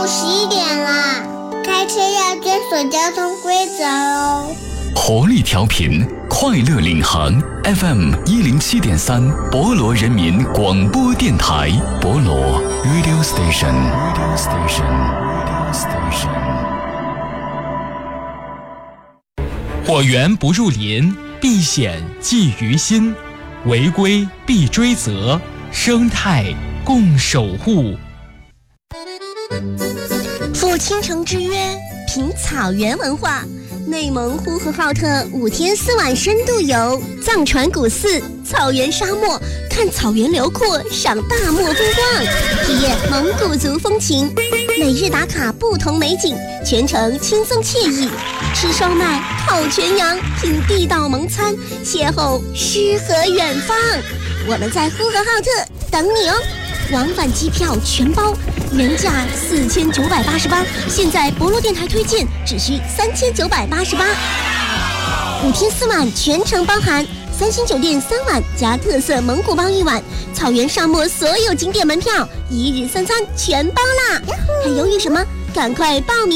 午11点了，开车要遵守交通规则哦。 活力调频，快乐领航 FM 107.3，博罗人民广播电台，博罗 Radio Station。 火源不入林，避险忌于心，违规必追责，生态共守护。 赴倾城之约，品草原文化。内蒙呼和浩特5天4晚深度游，藏传古寺、草原沙漠，看草原辽阔，赏大漠风光，体验蒙古族风情。每日打卡不同美景，全程轻松惬意。吃烧麦，烤全羊，品地道蒙餐，邂逅诗和远方。我们在呼和浩特等你哦！往返机票全包，原价4988，现在博罗电台推荐只需3988。5天4晚全程包含3星酒店3晚加特色蒙古包1晚，草原沙漠所有景点门票，1日3餐全包啦！还犹豫什么？赶快报名！